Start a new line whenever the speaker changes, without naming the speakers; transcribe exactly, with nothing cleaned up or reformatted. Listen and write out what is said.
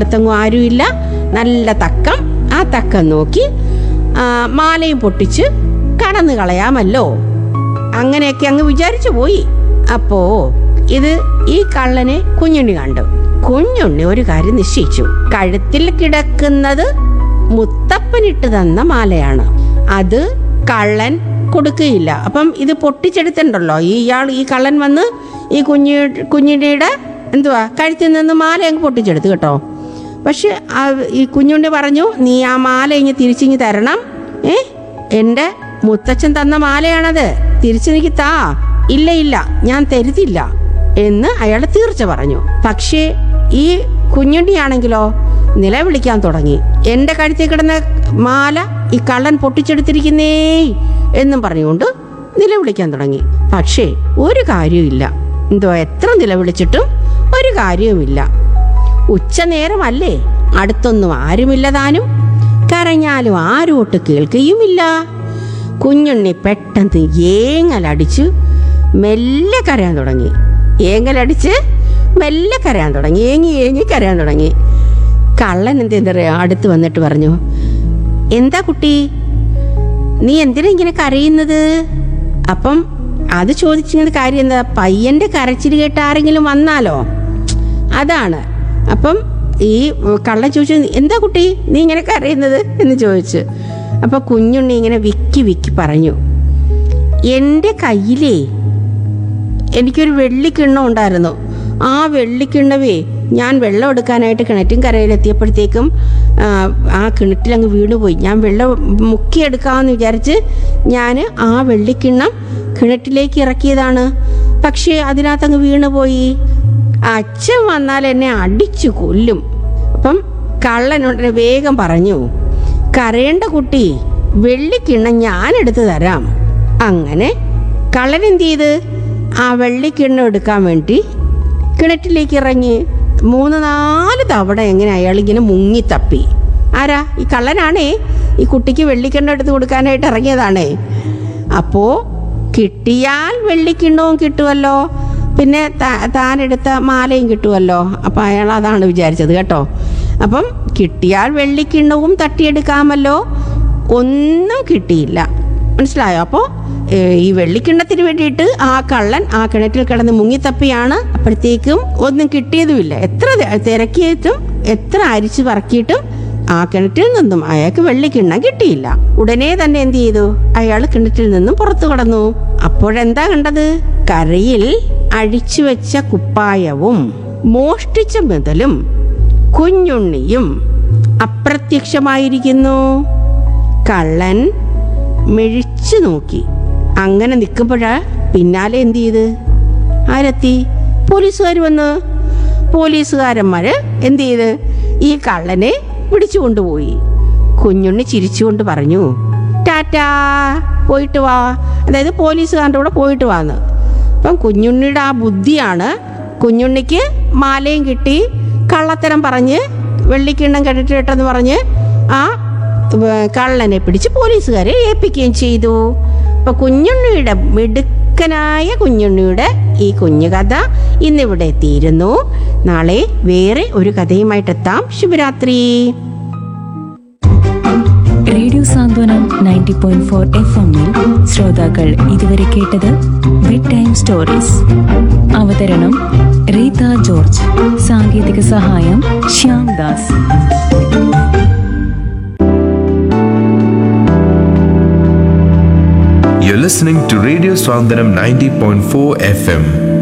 അടുത്തെങ്ങും ആരുമില്ല, നല്ല തക്കം. ആ തക്കം നോക്കി മാലയും പൊട്ടിച്ച് കടന്നു കളയാമല്ലോ, അങ്ങനെയൊക്കെ അങ്ങ് വിചാരിച്ചു പോയി. അപ്പോ ഇത് ഈ കള്ളനെ കുഞ്ഞുണ്ണി കണ്ടു. കുഞ്ഞുണ്ണി ഒരു കാര്യം നിശ്ചയിച്ചു. കഴുത്തിൽ കിടക്കുന്നത് മുത്തപ്പനിട്ട് തന്ന മാലയാണ്, അത് കള്ളൻ കൊടുക്കുകയില്ല. അപ്പം ഇത് പൊട്ടിച്ചെടുത്തിട്ടുണ്ടല്ലോ, ഈ ഇയാൾ ഈ കള്ളൻ വന്ന് ഈ കുഞ്ഞു കുഞ്ഞുണ്ണിയുടെ എന്തുവാ കഴുത്തിൽ നിന്ന് മാല അങ്ങ് പൊട്ടിച്ചെടുത്തു കേട്ടോ. പക്ഷെ ഈ കുഞ്ഞുണ്ണി പറഞ്ഞു, നീ ആ മാല ഇങ്ങ് തിരിച്ചിങ്ങി തരണം. ഏ എൻ്റെ മുത്തച്ഛൻ തന്ന മാലയാണത്, തിരിച്ചെനിക്ക് താ. ഇല്ല ഇല്ല, ഞാൻ തരുത്തില്ല എന്ന് അയാൾ തീർച്ച പറഞ്ഞു. പക്ഷേ ഈ കുഞ്ഞുണ്ണിയാണെങ്കിലോ നിലവിളിക്കാൻ തുടങ്ങി. എൻ്റെ കഴുത്തിൽ കിടന്ന മാല ഈ കള്ളൻ പൊട്ടിച്ചെടുത്തിരിക്കുന്നേ എന്നും പറഞ്ഞുകൊണ്ട് നിലവിളിക്കാൻ തുടങ്ങി. പക്ഷേ ഒരു കാര്യവുമില്ല. എന്തോ എത്ര നിലവിളിച്ചിട്ടും ഒരു കാര്യവുമില്ല. ഉച്ച നേരമല്ലേ, അടുത്തൊന്നും ആരുമില്ല താനും. കരഞ്ഞാലും ആരും ഒട്ട് കേൾക്കുകയുമില്ല. കുഞ്ഞുണ്ണി പെട്ടെന്ന് ഏങ്ങലടിച്ച് മെല്ലെ കരയാൻ തുടങ്ങി. ഏങ്ങലടിച്ച് മെല്ലെ കരയാൻ തുടങ്ങി. ഏങ്ങി ഏങ്ങി കരയാൻ തുടങ്ങി. കള്ളൻ എന്തെന്താ അടുത്ത് വന്നിട്ട് പറഞ്ഞു, എന്താ കുട്ടി, നീ എന്തിനാ ഇങ്ങനെ കരയുന്നത്? അപ്പം അത് ചോദിച്ചിരുന്നത് കാര്യം എന്താ, പയ്യന്റെ കരച്ചിൽ കേട്ട് ആരെങ്കിലും വന്നാലോ, അതാണ്. അപ്പം ഈ കള്ളൻ ചോദിച്ചു, എന്താ കുട്ടി നീ ഇങ്ങനെ കരയുന്നത് എന്ന് ചോദിച്ചു. അപ്പൊ കുഞ്ഞുണ്ണി ഇങ്ങനെ വിക്കി വിക്കി പറഞ്ഞു, എൻ്റെ കയ്യിലേ എനിക്കൊരു വെള്ളിക്കിണ്ണം ഉണ്ടായിരുന്നു. ആ വെള്ളിക്കിണ്ണവേ ഞാൻ വെള്ളം എടുക്കാനായിട്ട് കിണറ്റും കരയിലെത്തിയപ്പോഴത്തേക്കും ആ കിണറ്റിലങ്ങ് വീണുപോയി. ഞാൻ വെള്ളം മുക്കിയെടുക്കാമെന്ന് വിചാരിച്ച് ഞാൻ ആ വെള്ളിക്കിണ്ണം കിണറ്റിലേക്ക് ഇറക്കിയതാണ്. പക്ഷേ അതിനകത്തങ്ങ് വീണുപോയി. അച്ഛൻ വന്നാൽ എന്നെ അടിച്ചു കൊല്ലും. അപ്പം കള്ളനുടനെ വേഗം പറഞ്ഞു, കരയേണ്ട കുട്ടി, വെള്ളിക്കിണ്ണം ഞാൻ എടുത്തു തരാം. അങ്ങനെ കള്ളൻ എന്ത് ചെയ്ത് ആ വെള്ളിക്കിണ്ണം എടുക്കാൻ വേണ്ടി കിണറ്റിലേക്ക് ഇറങ്ങി. മൂന്ന് നാല് തവണ എങ്ങനെ അയാളിങ്ങനെ മുങ്ങി തപ്പി. ആരാ? ഈ കള്ളനാണേ. ഈ കുട്ടിക്ക് വെള്ളിക്കിണ്ണം എടുത്ത് കൊടുക്കാനായിട്ട് ഇറങ്ങിയതാണേ. അപ്പോൾ കിട്ടിയാൽ വെള്ളിക്കിണ്ണവും കിട്ടുമല്ലോ, പിന്നെ താനെടുത്ത മാലയും കിട്ടുമല്ലോ. അപ്പം അയാൾ അതാണ് വിചാരിച്ചത് കേട്ടോ. അപ്പം കിട്ടിയാൽ വെള്ളിക്കിണ്ണവും തട്ടിയെടുക്കാമല്ലോ. ഒന്നും കിട്ടിയില്ല, മനസ്സിലായോ? അപ്പോൾ ഈ വെള്ളിക്കിണ്ണത്തിന് വേണ്ടിയിട്ട് ആ കള്ളൻ ആ കിണറ്റിൽ കിടന്ന് മുങ്ങിത്തപ്പിയാണ്. അപ്പോഴത്തേക്കും ഒന്നും കിട്ടിയതുമില്ല. എത്ര തിരക്കിയിട്ടും എത്ര അരിച്ചു പറക്കിയിട്ടും ആ കിണറ്റിൽ നിന്നും അയാൾക്ക് വെള്ളിക്കിണ്ണം കിട്ടിയില്ല. ഉടനെ തന്നെ എന്ത് ചെയ്തു, അയാൾ കിണറ്റിൽ നിന്നും പുറത്തു കടന്നു. അപ്പോഴെന്താ കണ്ടത്? കരയിൽ അഴിച്ചു വെച്ച കുപ്പായവും മോഷ്ടിച്ച മുതലും കുഞ്ഞുണ്ണിയും അപ്രത്യക്ഷമായിരിക്കുന്നു. കള്ളൻ മിഴിച്ചു നോക്കി. അങ്ങനെ നിൽക്കുമ്പോഴാ പിന്നാലെ എന്ത് ചെയ്ത് ആരെത്തി? പോലീസുകാർ വന്ന്. പോലീസുകാരന്മാര് എന്ത് ചെയ്ത് ഈ കള്ളനെ പിടിച്ചു കൊണ്ടുപോയി. കുഞ്ഞുണ്ണി ചിരിച്ചുകൊണ്ട് പറഞ്ഞു, ടാറ്റാ, പോയിട്ട് വാ. അതായത് പോലീസുകാരുടെ കൂടെ പോയിട്ട് വാന്ന്. അപ്പം കുഞ്ഞുണ്ണിയുടെ ആ ബുദ്ധിയാണ്. കുഞ്ഞുണ്ണിക്ക് മാലയും കിട്ടി, കള്ളത്തരം പറഞ്ഞ് വെള്ളിക്കിണ്ണം കെട്ടിട്ടെന്ന് പറഞ്ഞ് ആ കള്ളനെ പിടിച്ച് പോലീസുകാരെ ഏൽപ്പിക്കുകയും ചെയ്തു. അപ്പൊ കുഞ്ഞുണ്ണിയുടെ മിടുക്കനായ കുഞ്ഞുണ്ണിയുടെ ഈ കുഞ്ഞു കഥ ഇന്നിവിടെ എത്തിയിരുന്നു. നാളെ വേറെ ഒരു കഥയുമായിട്ടെത്താം. ശുഭരാത്രി.
റേഡിയോ സാന്ത്വനം നയൻറ്റി പോയിന്റ് ഫോർ എഫ് എമ്മിൽ ശ്രോതാക്കൾ ഇതുവരെ കേട്ടത് ബെഡ് ടൈം സ്റ്റോറീസ്. അവതരണം റീത ജോർജ്. സാങ്കേതിക സഹായം Shyam Das.
You're listening to Radio Swandaram ninety point four F M.